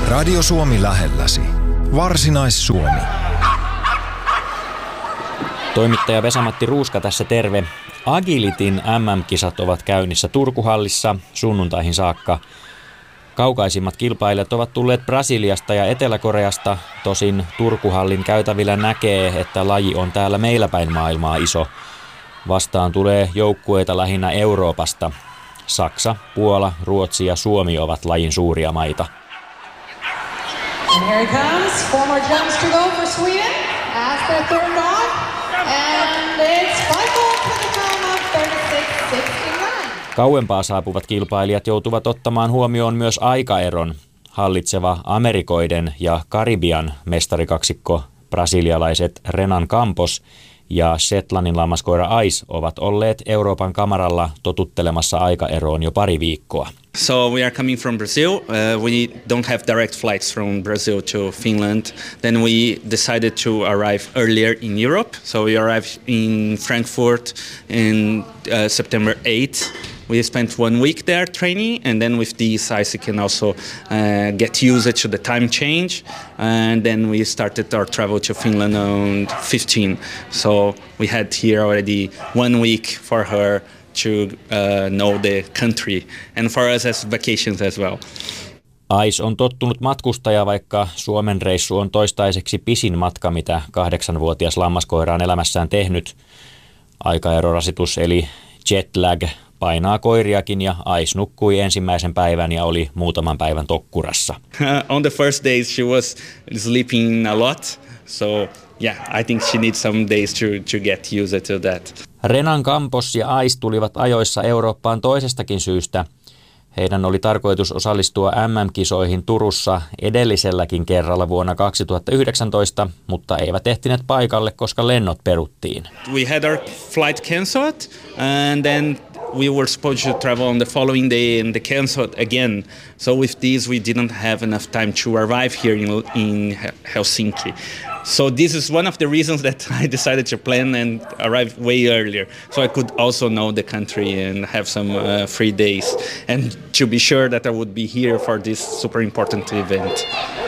Radio Suomi lähelläsi. Varsinais-Suomi. Toimittaja Vesa-Matti Ruuska tässä terve. Agilityn MM-kisat ovat käynnissä Turkuhallissa sunnuntaihin saakka. Kaukaisimmat kilpailijat ovat tulleet Brasiliasta ja Etelä-Koreasta. Tosin Turkuhallin käytävillä näkee, että laji on täällä meillä päin maailmaa iso. Vastaan tulee joukkueita lähinnä Euroopasta. Saksa, Puola, Ruotsi ja Suomi ovat lajin suuria maita. And here he comes. 4 more jumps to go for Sweden. As their third dog. And it's 5 gold for the time of 36.69. Kauempaa saapuvat kilpailijat joutuvat ottamaan huomioon myös aikaeron. Hallitseva Amerikoiden ja Karibian mestarikaksikko brasilialaiset Renan Campos ja Shetlandin lammaskoira Ice ovat olleet Euroopan kamaralla totuttelemassa aikaeroon jo pari viikkoa. So we are coming from Brazil. We don't have direct flights from Brazil to Finland. Then we decided to arrive earlier in Europe. So we arrived in Frankfurt in September 8th. We spent 1 week there training, and then with these I can also get used to the time change. And then we started our travel to Finland on 15. So we had here already 1 week for her to know the country, and for us as vacations as well. Ice on tottunut matkustaja, vaikka Suomen reissu on toistaiseksi pisin matka, mitä 8-vuotias lammaskoira on elämässään tehnyt. Aikaerorasitus eli jetlag painaa koiriakin ja Ice nukkui ensimmäisen päivän ja oli muutaman päivän tokkurassa. On the first days she was sleeping a lot, so yeah, I think she needs some days to get used to that. Renan Campos ja Ice tulivat ajoissa Eurooppaan toisestakin syystä. Heidän oli tarkoitus osallistua MM-kisoihin Turussa edelliselläkin kerralla vuonna 2019, mutta eivät ehtineet paikalle, koska lennot peruttiin. We had our flight cancelled and then we were supposed to travel on the following day and they cancelled again. So with this we didn't have enough time to arrive here in Helsinki. So this is one of the reasons that I decided to plan and arrive way earlier, so I could also know the country and have some free days, and to be sure that I would be here for this super important event.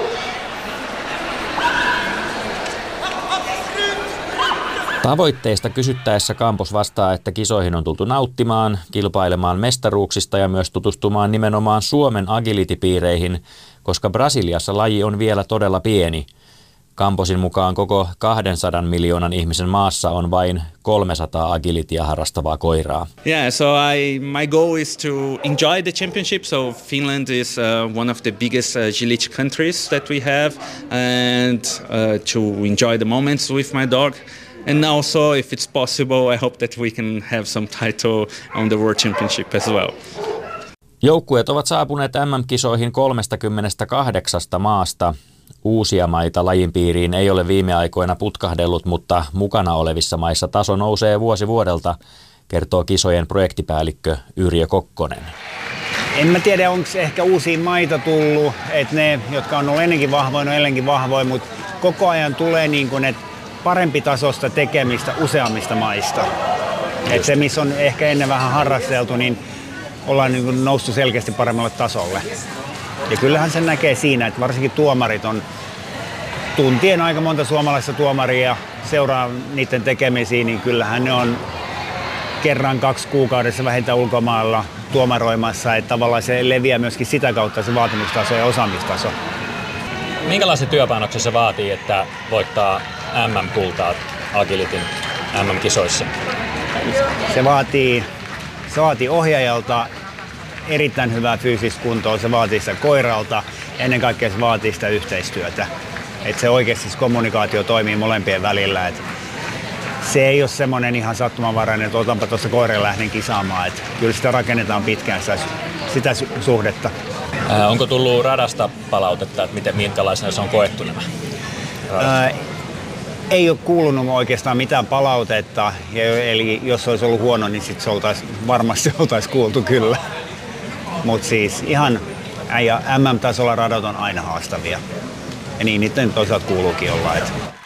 Tavoitteista kysyttäessä Campos vastaa, että kisoihin on tultu nauttimaan, kilpailemaan mestaruuksista ja myös tutustumaan nimenomaan Suomen agility-piireihin, koska Brasiliassa laji on vielä todella pieni. Camposin mukaan koko 200 miljoonan ihmisen maassa on vain 300 agilityä harrastavaa koiraa. Yeah, so my goal is to enjoy the championship. So Finland is one of the biggest agility countries that we have, and to enjoy the moments with my dog. And also, if it's possible, I hope that we can have some title on the World Championship as well. Joukkueet ovat saapuneet MM-kisoihin 38 maasta. Uusia maita lajin piiriin ei ole viime aikoina putkahdellut, mutta mukana olevissa maissa taso nousee vuosi vuodelta, kertoo kisojen projektipäällikkö Yrjö Kokkonen. En mä tiedä, onko ehkä uusia maita tullut, että ne, jotka on ollut ennenkin vahvoin, mutta koko ajan tulee niin kuin, että parempi tasosta tekemistä useammista maista. Että se, missä on ehkä ennen vähän harrasteltu, niin ollaan niin kuin noussut selkeästi paremmalle tasolle. Ja kyllähän sen näkee siinä, että varsinkin tuomarit on tuntien aika monta suomalaista tuomaria ja seuraa niiden tekemisiä, niin kyllähän ne on kerran 2 kuukaudessa vähintään ulkomailla tuomaroimassa, että tavallaan se leviää myöskin sitä kautta se vaatimustaso ja osaamistaso. Minkälaisen työpanoksen se vaatii, että voittaa MM-kultaa agilityn MM-kisoissa? Se vaatii ohjaajalta erittäin hyvää fyysistä kuntoa, se vaatii sitä koiralta ja ennen kaikkea se vaatii sitä yhteistyötä. Että se oikeasti se kommunikaatio toimii molempien välillä. Et se ei ole semmoinen ihan sattumanvarainen, että otanpa tuossa koiran lähden kisaamaan. Et kyllä sitä rakennetaan pitkään sitä suhdetta. Onko tullut radasta palautetta, että minkälaisena se on koettu nämä? Ei ole kuulunut oikeastaan mitään palautetta, eli jos olisi ollut huono, niin sit se varmasti oltaisiin kuultu kyllä. Mutta siis ihan MM-tasolla radat on aina haastavia. Ja niin niiden toisaalta kuuluukin olla.